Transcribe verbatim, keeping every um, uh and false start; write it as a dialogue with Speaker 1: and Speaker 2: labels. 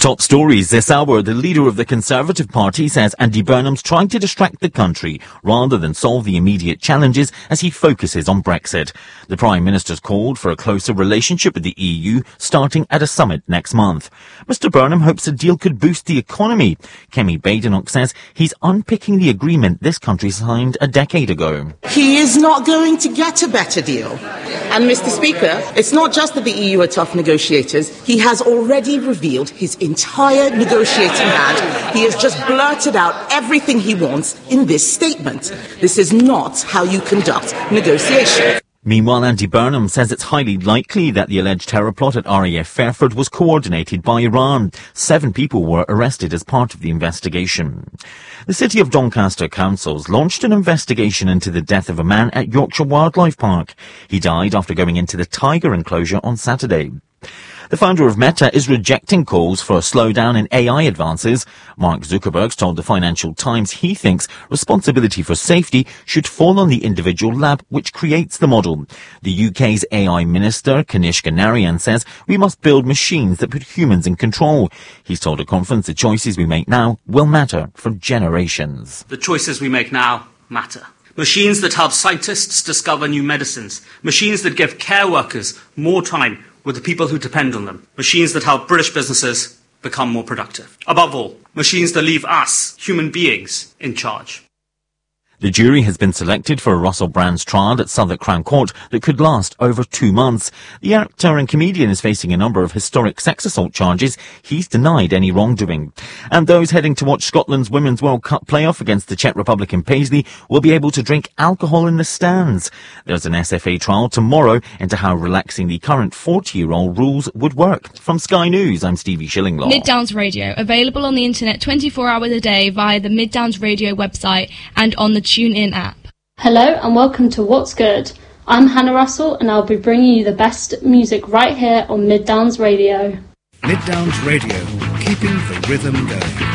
Speaker 1: top stories this hour. The leader of the Conservative Party says Andy Burnham's trying to distract the country rather than solve the immediate challenges as he focuses on Brexit. The Prime Minister's called for a closer relationship with the E U, starting at a summit next month. Mister Burnham hopes a deal could boost the economy. Kemi Badenoch says he's unpicking the agreement this country signed a decade ago.
Speaker 2: He is not going to get a better deal. And, Mister Speaker, it's not just that the E U are tough negotiators. He has already revealed his entire negotiating hand. He has just blurted out everything he wants in this statement. This is not how you conduct negotiations.
Speaker 1: Meanwhile, Andy Burnham says it's highly likely that the alleged terror plot at R A F Fairford was coordinated by Iran. Seven people were arrested as part of the investigation. The City of Doncaster Councils launched an investigation into the death of a man at Yorkshire Wildlife Park. He died after going into the tiger enclosure on Saturday. The founder of Meta is rejecting calls for a slowdown in A I advances. Mark Zuckerberg told the Financial Times he thinks responsibility for safety should fall on the individual lab which creates the model. The U K's A I Minister, Kanishka Narayan, says we must build machines that put humans in control. He's told a conference the choices we make now will matter for generations.
Speaker 3: The choices we make now matter. Machines that help scientists discover new medicines. Machines that give care workers more time with the people who depend on them. Machines that help British businesses become more productive. Above all, machines that leave us, human beings, in charge.
Speaker 1: The jury has been selected for a Russell Brand's trial at Southwark Crown Court that could last over two months. The actor and comedian is facing a number of historic sex assault charges. He's denied any wrongdoing. And those heading to watch Scotland's Women's World Cup playoff against the Czech Republic in Paisley will be able to drink alcohol in the stands. There's an S F A trial tomorrow into how relaxing the current forty-year-old rules would work. From Sky News, I'm Stevie Shillinglaw.
Speaker 4: Mid Downs Radio, available on the internet twenty-four hours a day via the Mid Downs Radio website and on the TuneIn app.
Speaker 5: Hello and welcome to What's Good. I'm Hannah Russell and I'll be bringing you the best music right here on Mid Downs Radio.
Speaker 6: Mid Downs Radio, keeping the rhythm going.